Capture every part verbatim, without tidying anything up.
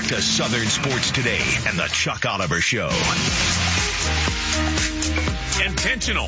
back to Southern Sports Today and the Chuck Oliver Show. Intentional.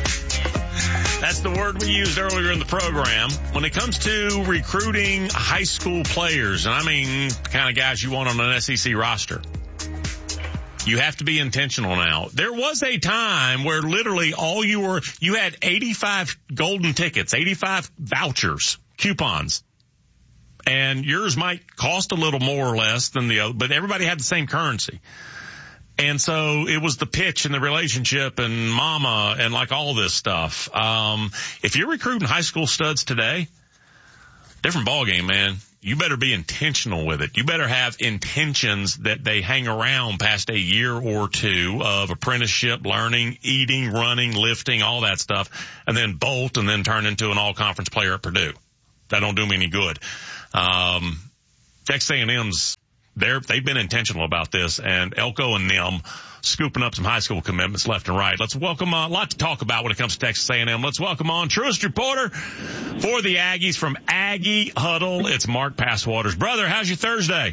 That's the word we used earlier in the program. When it comes to recruiting high school players, and I mean the kind of guys you want on an S E C roster, you have to be intentional now. There was a time where literally all you were, you had eighty-five golden tickets, eighty-five vouchers, coupons. And yours might cost a little more or less than the other, but everybody had the same currency. And so it was the pitch and the relationship and mama and like all this stuff. Um, if you're recruiting high school studs today, different ballgame, man. You better be intentional with it. You better have intentions that they hang around past a year or two of apprenticeship, learning, eating, running, lifting, all that stuff, and then bolt and then turn into an all-conference player at Purdue. That don't do me any good. Um, Texas A and M's, they're, they've been intentional about this, and Elko and them scooping up some high school commitments left and right. Let's welcome, uh, a lot to talk about when it comes to Texas A and M. Let's welcome on truest reporter for the Aggies from Aggie Huddle. It's Mark Passwaters. Brother, how's your Thursday?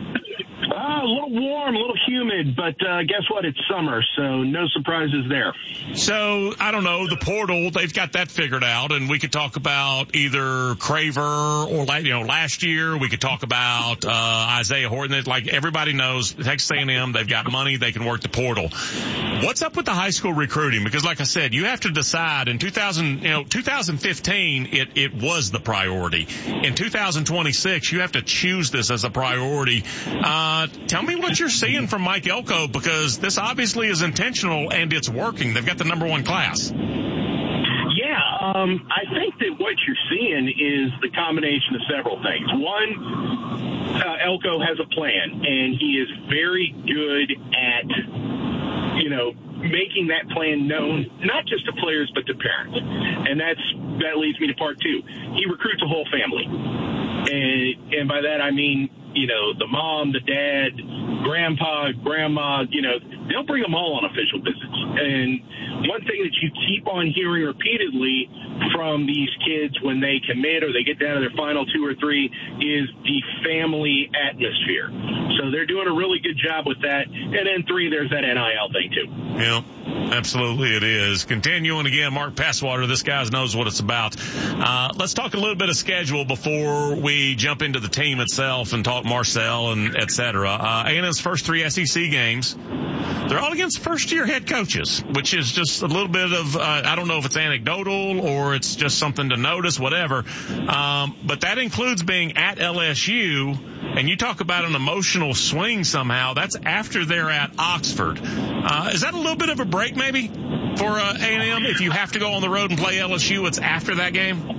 Uh, a little warm, a little humid, but uh, guess what? It's summer, so no surprises there. So, I don't know, the portal, they've got that figured out, and we could talk about either Craver or, you know, last year. We could talk about uh, Isaiah Horton. Like, everybody knows Texas A and M, they've got money, they can work the portal. What's up with the high school recruiting? Because, like I said, you have to decide. In two thousand, you know, two thousand fifteen, it, it was the priority. In two thousand twenty-six, you have to choose this as a priority. Uh, tell me what you're seeing from Mike Elko, because this obviously is intentional and it's working. They've got the number one class. Yeah, um, I think that what you're seeing is the combination of several things. One, uh, Elko has a plan, and he is very good at, you know, making that plan known, not just to players, but to parents. And that's, that leads me to part two. He recruits a whole family. And, and by that I mean, you know, the mom, the dad, grandpa, grandma, you know, they'll bring them all on official visits. And one thing that you keep on hearing repeatedly from these kids when they commit or they get down to their final two or three is the family atmosphere. So they're doing a really good job with that. And then three, there's that N I L thing too. Yeah, absolutely it is. Continuing again, Mark Passwater, this guy knows what it's about. Uh, let's talk a little bit of schedule before we jump into the team itself and talk Marcel and et cetera. Uh, A and M's first three S E C games, they're all against first-year head coaches, which is just a little bit of, uh, I don't know if it's anecdotal or it's just something to notice, whatever. Um, but that includes being at L S U, and you talk about an emotional swing somehow. That's after they're at Oxford. Uh, is that a little bit of a break maybe for uh, A and M? If you have to go on the road and play L S U, it's after that game?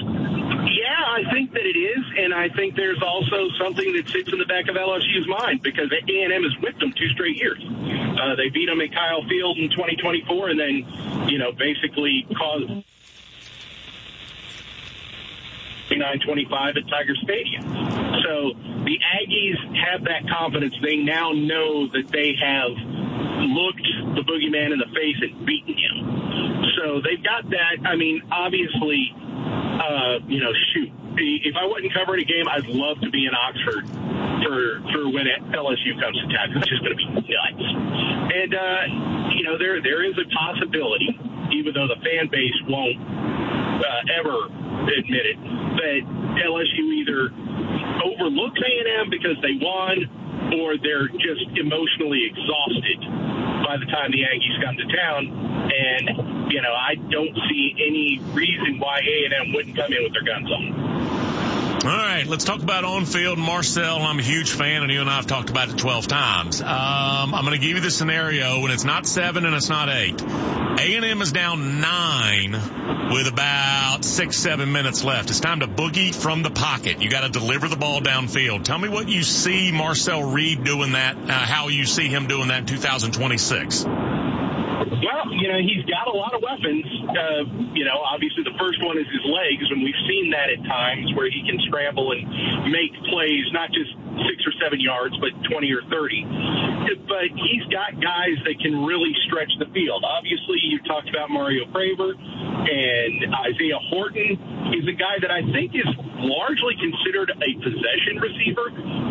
I think that it is, and I think there's also something that sits in the back of L S U's mind because A and M has whipped them two straight years. Uh, they beat them at Kyle Field in twenty twenty-four and then, you know, basically caused nine twenty-five at Tiger Stadium. So the Aggies have that confidence. They now know that they have looked the boogeyman in the face and beaten him. So they've got that. I mean, obviously, uh, you know, shoot. If I wasn't covering a game, I'd love to be in Oxford for for when L S U comes to town. It's just going to be nuts. And, uh, you know, there there is a possibility, even though the fan base won't uh, ever admit it, that L S U either overlooks A and M because they won or they're just emotionally exhausted by the time the Aggies come to town. And, you know, I don't see any reason why A and M wouldn't come in with their guns on. All right, let's talk about on-field. Marcel, I'm a huge fan, and you and I have talked about it twelve times. Um, I'm going to give you the scenario, and it's not seven and it's not eight. A and M is down nine with about six, seven minutes left. It's time to boogie from the pocket. You got to deliver the ball downfield. Tell me what you see Marcel Reed doing that, uh, how you see him doing that in two thousand twenty-six. Well, you know, he's got a lot of weapons. Uh, you know, obviously the first one is his legs, and we've seen that at times where he can scramble and make plays, not just six or seven yards, but twenty or thirty. But he's got guys that can really stretch the field. Obviously, you talked about Mario Craver, and Isaiah Horton is a guy that I think is largely considered a possession receiver, but he shows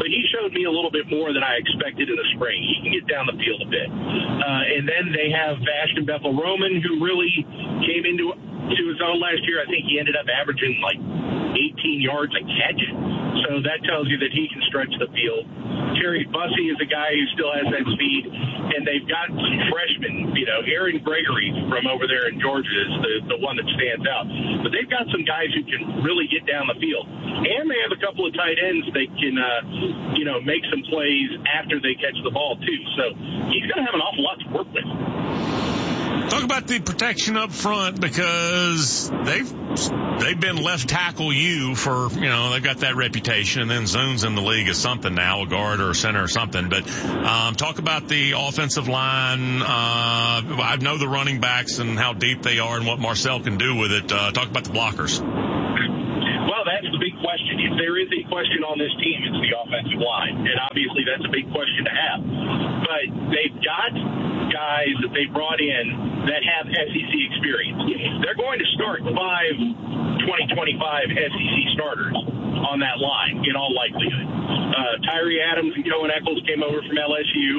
showed me a little bit more than I expected in the spring. He can get down the field a bit. Uh, and then they have Ashton Bethel-Roman, who really came into to his own last year. I think he ended up averaging like eighteen yards a catch. So that tells you that he can stretch the field. Terry Bussey is a guy who still has that speed. And they've got some freshmen, you know, Aaron Gregory from over there in Georgia is the, the one that stands out. But they've got some guys who can really get down the field. And they have a couple of tight ends that can, uh, you know, make some plays after they catch the ball, too. So he's going to have an awful lot to work with. Talk about the protection up front, because they've they've been left tackle you for, you know, they've got that reputation, and then Zone's in the league as something now, a guard or a center or something. But um, talk about the offensive line. Uh, I know the running backs and how deep they are and what Marcel can do with it. Uh, talk about the blockers. Well, that's the big question. If there is a question on this team, it's the offensive line. And obviously that's a big question to have. But they've got guys that they brought in that have S E C experience. They're going to start five twenty twenty-five S E C starters on that line in all likelihood. Uh, Tyree Adams and Cohen Eccles came over from L S U,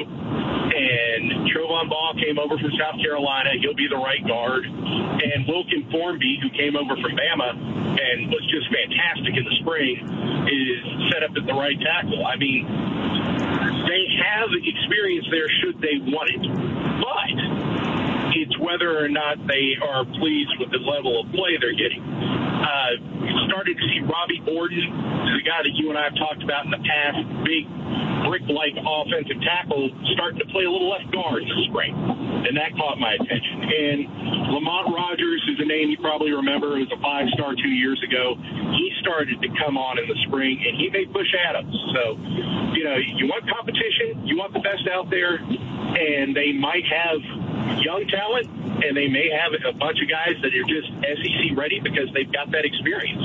and Trovon Ball came over from South Carolina. He'll be the right guard. And Wilkin Formby, who came over from Bama and was just fantastic in the spring, is set up at the right tackle. I mean, they have experience there should they want it. But it's whether or not they are pleased with the level of play they're getting. Uh, we started to see Robbie Borden, the guy that you and I have talked about in the past, big brick-like offensive tackle, starting to play a little left guard this spring. And that caught my attention. And Lamont Rogers is a name you probably remember. It was a five-star two years ago. He started to come on in the spring, and he may push Adams. So, you know, you want competition, you want the best out there, and they might have young talent, and they may have a bunch of guys that are just S E C ready because they've got that experience.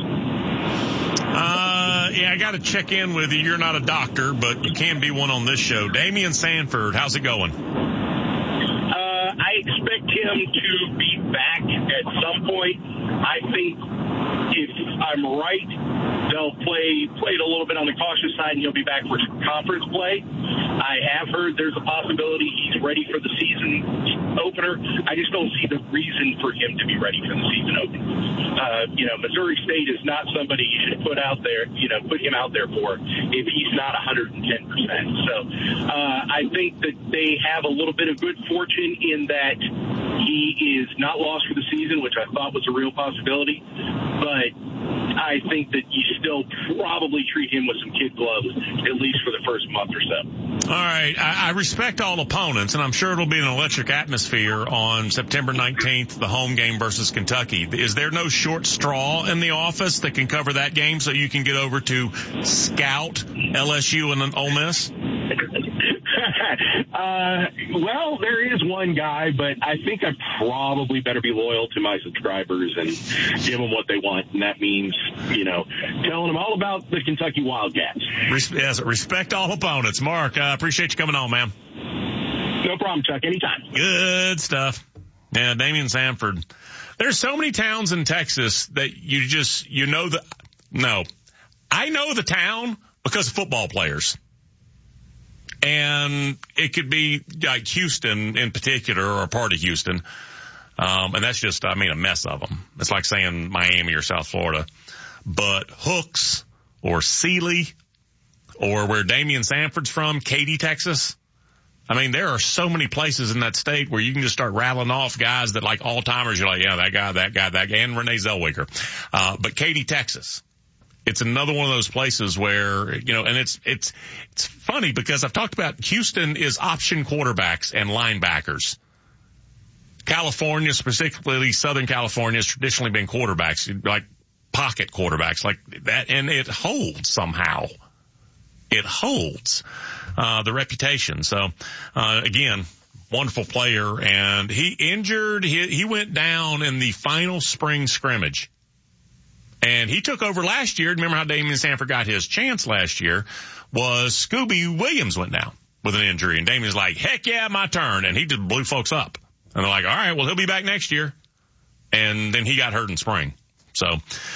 Uh, yeah, I got to check in with you. You're not a doctor, but you can be one on this show. Damian Sanford, how's it going? Uh, I expect him to be back at some point. I think if I'm right, they'll play play it a little bit on the cautious side, and he'll be back for conference play. I have heard there's a possibility he's ready for the season opener. I just don't see the reason for him to be ready for the season opener. Uh, you know, Missouri State is not somebody you should put out there, you know, put him out there for if he's not one hundred ten percent. So uh, I think that they have a little bit of good fortune in that he is not lost for the season, which I thought was a real possibility. But I think that you still probably treat him with some kid gloves, at least for the first month or so. All right. I, I respect all opponents, and I'm sure it'll be an electric atmosphere on September nineteenth, the home game versus Kentucky. Is there no short straw in the office that can cover that game so you can get over to scout L S U and Ole Miss? uh, well, there is one guy, but I think I probably better be loyal to my subscribers and give them what they want. And that means, you know, telling them all about the Kentucky Wildcats. Res- yes, respect all opponents. Mark, I uh, appreciate you coming on, man. No problem, Chuck. Anytime. Good stuff. Yeah, Damian Sanford. There's so many towns in Texas that you just, you know the, no. I know the town because of football players. And it could be like Houston in particular, or a part of Houston. Um, and that's just, I mean, a mess of them. It's like saying Miami or South Florida. But Hooks or Sealy or where Damian Sanford's from, Katy, Texas. I mean, there are so many places in that state where you can just start rattling off guys that like all-timers. You're like, yeah, that guy, that guy, that guy, and Renee Zellweger. Uh, but Katy, Texas. It's another one of those places where, you know, and it's, it's, it's funny because I've talked about Houston is option quarterbacks and linebackers. California, specifically Southern California, has traditionally been quarterbacks, like pocket quarterbacks like that. And it holds somehow. It holds, uh, the reputation. So, uh, again, wonderful player, and he injured, he, he went down in the final spring scrimmage. And he took over last year. Remember how Damian Sanford got his chance last year? Was Scooby Williams went down with an injury. And Damian's like, heck yeah, my turn. And he just blew folks up. And they're like, all right, well, he'll be back next year. And then he got hurt in spring. So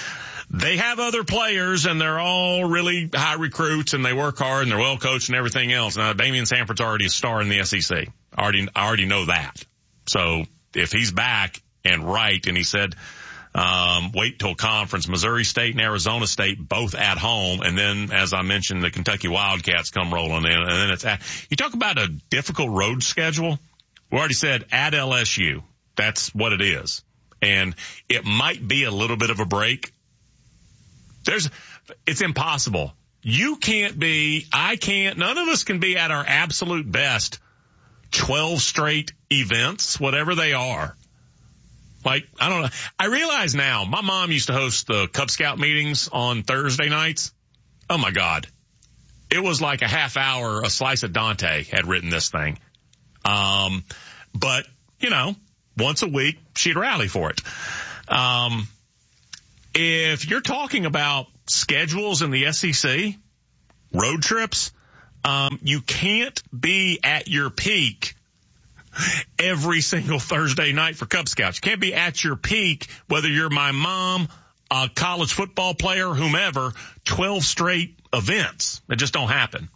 They have other players, and they're all really high recruits, and they work hard, and they're well coached and everything else. Now, Damian Sanford's already a star in the S E C. I already, I already know that. So if he's back and right, and he said, um, wait till conference, Missouri State and Arizona State both at home, and then, as I mentioned, the Kentucky Wildcats come rolling in, and then it's at, you talk about a difficult road schedule. We already said at L S U. That's what it is. And it might be a little bit of a break. There's, it's impossible. You can't be, I can't, none of us can be at our absolute best twelve straight events, whatever they are. Like, I don't know. I realize now, my mom used to host the Cub Scout meetings on Thursday nights. Oh my God. It was like a half hour, a slice of Dante had written this thing. Um, but, you know, once a week, she'd rally for it. Um, if you're talking about schedules in the S E C, road trips, um, you can't be at your peak every single Thursday night for Cub Scouts. You can't be at your peak, whether you're my mom, a college football player, whomever, twelve straight events. It just don't happen.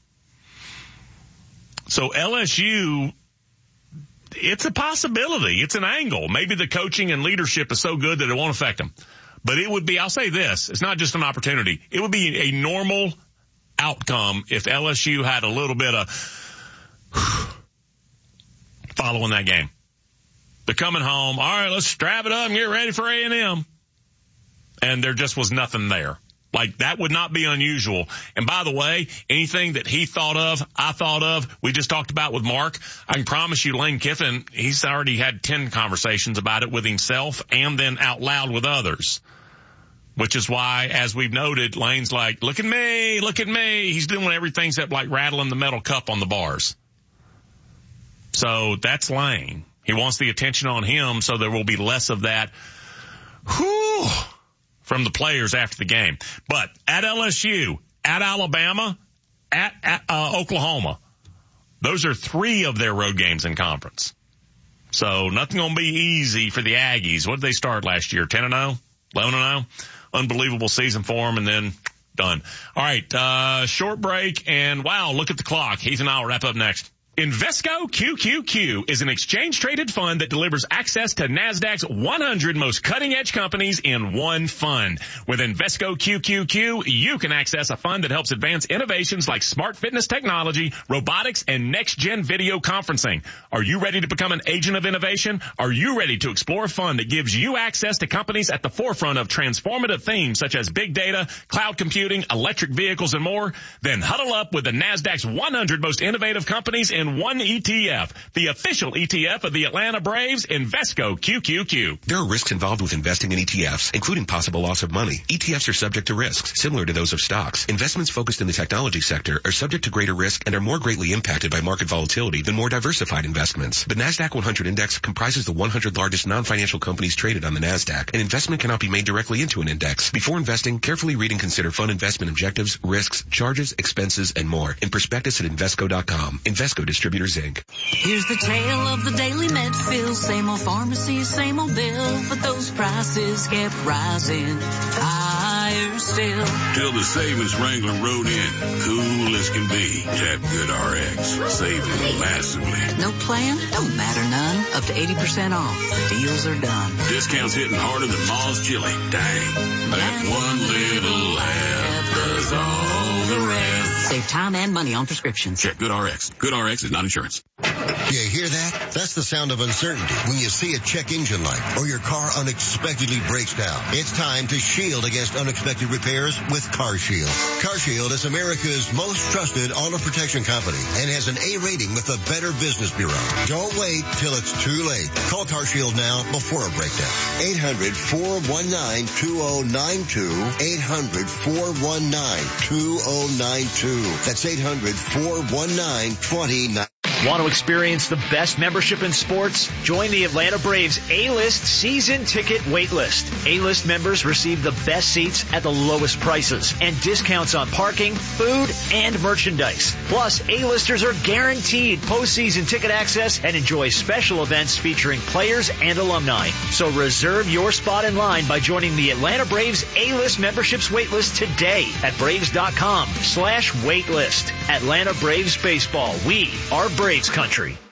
So L S U, it's a possibility. It's an angle. Maybe the coaching and leadership is so good that it won't affect them. But it would be, I'll say this, it's not just an opportunity. It would be a normal outcome if L S U had a little bit of following that game. They're coming home. All right, let's strap it up and get ready for A and M. And there just was nothing there. Like, that would not be unusual. And by the way, anything that he thought of, I thought of, we just talked about with Mark, I can promise you Lane Kiffin, he's already had ten conversations about it with himself and then out loud with others. Which is why, as we've noted, Lane's like, look at me, look at me. He's doing everything except like rattling the metal cup on the bars. So that's Lane. He wants the attention on him so there will be less of that whew, from the players after the game. But at L S U, at Alabama, at, at uh, Oklahoma, those are three of their road games in conference. So nothing going to be easy for the Aggies. What did they start last year? ten and oh? eleven and oh? Unbelievable season for them, and then done. All right, uh, short break, and wow, look at the clock. Heath and I will wrap up next. Invesco Q Q Q is an exchange-traded fund that delivers access to NASDAQ's one hundred most cutting-edge companies in one fund. With Invesco Q Q Q, you can access a fund that helps advance innovations like smart fitness technology, robotics, and next-gen video conferencing. Are you ready to become an agent of innovation? Are you ready to explore a fund that gives you access to companies at the forefront of transformative themes such as big data, cloud computing, electric vehicles, and more? Then huddle up with the NASDAQ's one hundred most innovative companies in one E T F, the official E T F of the Atlanta Braves, Invesco Q Q Q. There are risks involved with investing in E T Fs, including possible loss of money. E T Fs are subject to risks, similar to those of stocks. Investments focused in the technology sector are subject to greater risk and are more greatly impacted by market volatility than more diversified investments. The NASDAQ one hundred Index comprises the one hundred largest non-financial companies traded on the NASDAQ. An investment cannot be made directly into an index. Before investing, carefully read and consider fund investment objectives, risks, charges, expenses, and more in prospectus at Invesco dot com. Invesco Distributors, Incorporated. Here's the tale of the daily med fill. Same old pharmacy, same old bill, but those prices kept rising higher still. Till the savings wrangler rode in, cool as can be. Tap Good R X, saving massively. No plan? Don't matter none. Up to eighty percent off. The deals are done. Discounts hitting harder than Ma's chili. Dang. That one little app does all the rest. Save time and money on prescriptions. Check Good R X. Good R X is not insurance. You hear that? That's the sound of uncertainty when you see a check engine light or your car unexpectedly breaks down. It's time to shield against unexpected repairs with CarShield. CarShield is America's most trusted auto protection company and has an A rating with the Better Business Bureau. Don't wait till it's too late. Call CarShield now before a breakdown. eight hundred, four one nine, two oh nine two. eight hundred, four one nine, two oh nine two. That's eight hundred, four one nine, two oh nine two. Want to experience the best membership in sports? Join the Atlanta Braves A-List season ticket waitlist. A-List members receive the best seats at the lowest prices and discounts on parking, food, and merchandise. Plus, A-Listers are guaranteed postseason ticket access and enjoy special events featuring players and alumni. So reserve your spot in line by joining the Atlanta Braves A-List memberships waitlist today at braves.com slash waitlist. Atlanta Braves baseball. We are Braves country.